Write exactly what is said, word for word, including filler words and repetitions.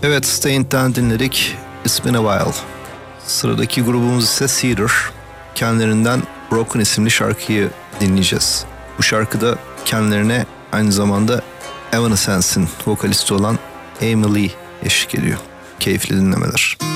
Evet, Stained'den dinledik. It's Been a While. Sıradaki grubumuz ise Cedar. Kendilerinden Broken isimli şarkıyı dinleyeceğiz. Bu şarkıda kendilerine aynı zamanda Evanescence'in vokalisti olan Amy Lee eşlik ediyor. Keyifli dinlemeler.